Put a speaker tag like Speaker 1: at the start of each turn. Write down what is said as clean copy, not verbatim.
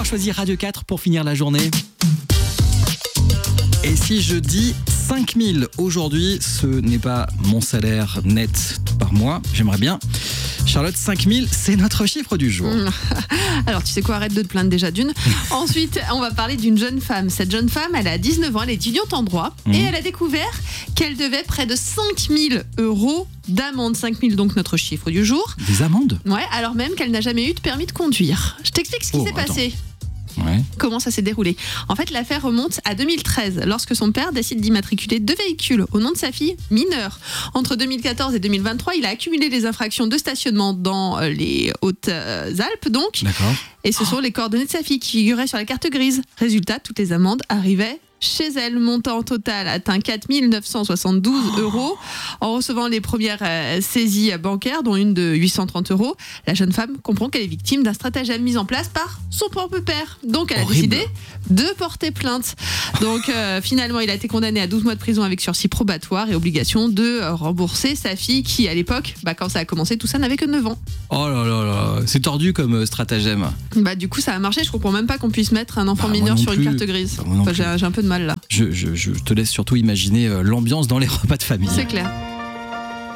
Speaker 1: d'avoir choisi Radio 4 pour finir la journée. Et si je dis 5 000 aujourd'hui, ce n'est pas mon salaire net par mois, j'aimerais bien. Charlotte, 5 000, c'est notre chiffre du jour.
Speaker 2: Alors, tu sais quoi, arrête de te plaindre déjà d'une. Ensuite, on va parler d'une jeune femme. Cette jeune femme, elle a 19 ans, elle est étudiante en droit et elle a découvert qu'elle devait près de 5 000 € d'amende. 5 000, donc notre chiffre du jour.
Speaker 1: Des amendes ?
Speaker 2: Ouais, alors même qu'elle n'a jamais eu de permis de conduire. Je t'explique ce qui s'est passé.
Speaker 1: Ouais.
Speaker 2: Comment ça s'est déroulé? En fait, l'affaire remonte à 2013, lorsque son père décide d'immatriculer 2 véhicules au nom de sa fille mineure. Entre 2014 et 2023, il a accumulé les infractions de stationnement dans les Hautes-Alpes, donc.
Speaker 1: D'accord.
Speaker 2: Et ce sont les coordonnées de sa fille qui figuraient sur la carte grise. Résultat, toutes les amendes arrivaient chez elle. Montant total atteint 4 972 €. En recevant les premières saisies bancaires, dont une de 830 €, la jeune femme comprend qu'elle est victime d'un stratagème mis en place par son propre père. Donc elle a décidé de porter plainte. Donc finalement, il a été condamné à 12 mois de prison avec sursis probatoire et obligation de rembourser sa fille qui, à l'époque, quand ça a commencé, tout ça n'avait que 9 ans.
Speaker 1: Oh là là là, c'est tordu comme stratagème.
Speaker 2: Du coup, ça a marché. Je comprends même pas qu'on puisse mettre un enfant
Speaker 1: Moi
Speaker 2: mineur
Speaker 1: non
Speaker 2: sur
Speaker 1: plus.
Speaker 2: une carte grise.
Speaker 1: Moi non plus.
Speaker 2: J'ai un peu de mal là.
Speaker 1: Je te laisse surtout imaginer l'ambiance dans les repas de famille.
Speaker 2: C'est clair.